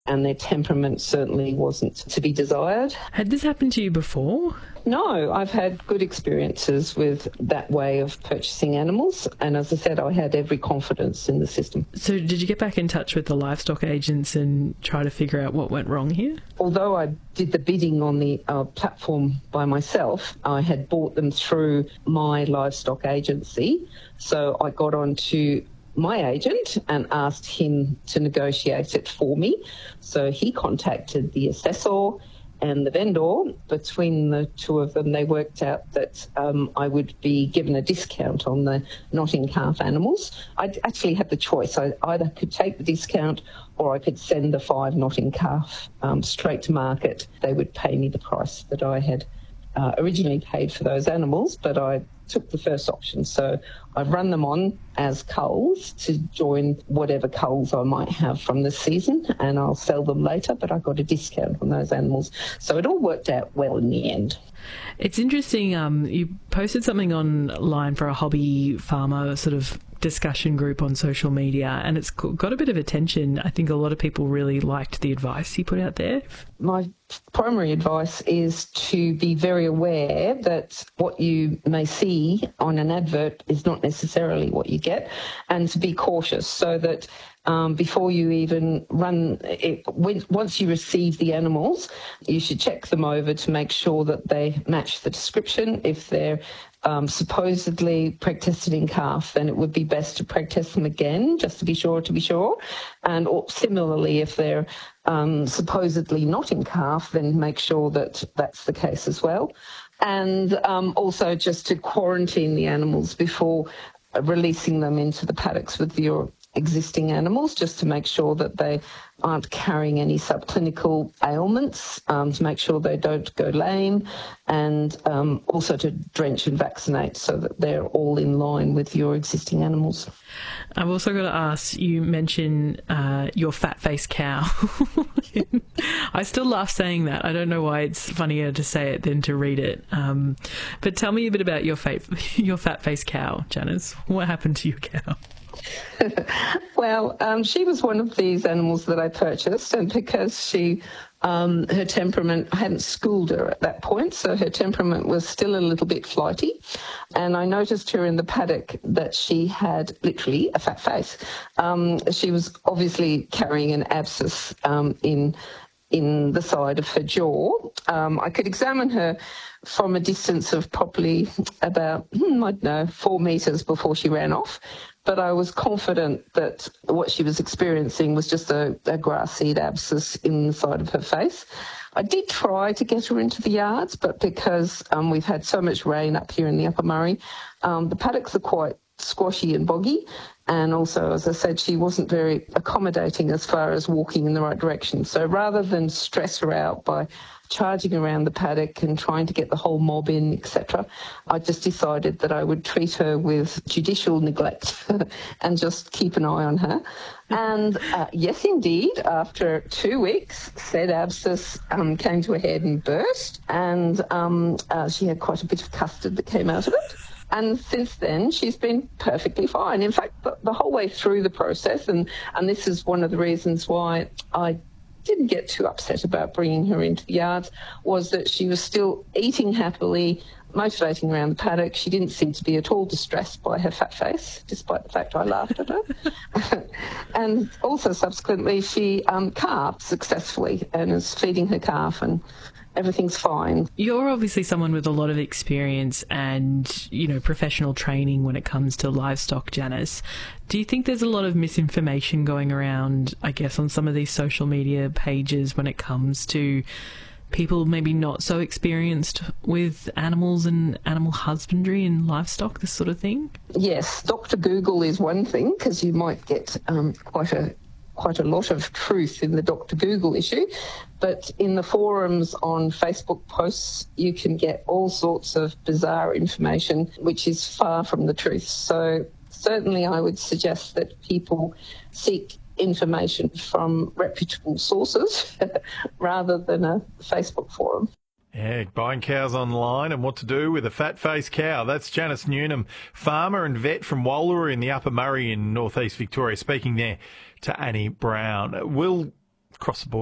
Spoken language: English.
and their temperament certainly wasn't to be desired. Had this happened to you before? No, I've had good experiences with that way of purchasing animals, and as I said, I had every confidence in the system. So did you get back in touch with the livestock agents and try to figure out what went wrong here? Although I did the bidding on the platform by myself, I had bought them through my livestock agency, so I got on to my agent and asked him to negotiate it for me. So he contacted the assessor and the vendor. Between the two of them, they worked out that I would be given a discount on the not-in-calf animals. I actually had the choice. I either could take the discount or I could send the 5 not-in-calf straight to market. They would pay me the price that I had originally paid for those animals, but I took the first option. So I've run them on as culls to join whatever culls I might have from this season, and I'll sell them later, but I got a discount on those animals. So it all worked out well in the end. It's interesting, you posted something online for a hobby farmer sort of discussion group on social media, and it's got a bit of attention. I think a lot of people really liked the advice you put out there. My primary advice is to be very aware that what you may see on an advert is not necessarily what you get, and to be cautious so that before you even run it, once you receive the animals, you should check them over to make sure that they match the description. If they're supposedly preg tested in calf, then it would be best to preg test them again, just to be sure. And similarly, if they're supposedly not in calf, then make sure that that's the case as well. And also just to quarantine the animals before releasing them into the paddocks with your existing animals, just to make sure that they aren't carrying any subclinical ailments, to make sure they don't go lame, and also to drench and vaccinate so that they're all in line with your existing animals. I've also got to ask, you mentioned your fat-faced cow. I still laugh saying that. I don't know why it's funnier to say it than to read it. But tell me a bit about your fat-faced cow, Janice. What happened to your cow? Well, she was one of these animals that I purchased, and because she, her temperament, I hadn't schooled her at that point, so her temperament was still a little bit flighty, and I noticed her in the paddock that she had literally a fat face. She was obviously carrying an abscess in the side of her jaw. I could examine her from a distance of probably about, 4 metres before she ran off. But I was confident that what she was experiencing was just a grass seed abscess in the side of her face. I did try to get her into the yards, but because we've had so much rain up here in the Upper Murray, the paddocks are quite squashy and boggy. And also, as I said, she wasn't very accommodating as far as walking in the right direction. So rather than stress her out by charging around the paddock and trying to get the whole mob in, etc., I just decided that I would treat her with judicial neglect and just keep an eye on her. And yes, indeed, after 2 weeks, said abscess came to a head and burst, and she had quite a bit of custard that came out of it. And since then, she's been perfectly fine. In fact, the whole way through the process, and this is one of the reasons why I didn't get too upset about bringing her into the yards, was that she was still eating happily, motivating around the paddock. She didn't seem to be at all distressed by her fat face, despite the fact I laughed at her. And also subsequently, she calved successfully and is feeding her calf, and everything's fine. You're obviously someone with a lot of experience and, professional training when it comes to livestock, Janice. Do you think there's a lot of misinformation going around, I guess, on some of these social media pages when it comes to people maybe not so experienced with animals and animal husbandry and livestock, this sort of thing? Yes, Dr. Google is one thing, because you might get quite a lot of truth in the Dr. Google issue, but in the forums on Facebook posts, you can get all sorts of bizarre information which is far from the truth. So certainly I would suggest that people seek information from reputable sources rather than a Facebook forum. Yeah, buying cows online and what to do with a fat-faced cow. That's Janice Newnham, farmer and vet from Wallaroo in the Upper Murray in northeast Victoria, speaking there to Annie Brown. We'll across the board.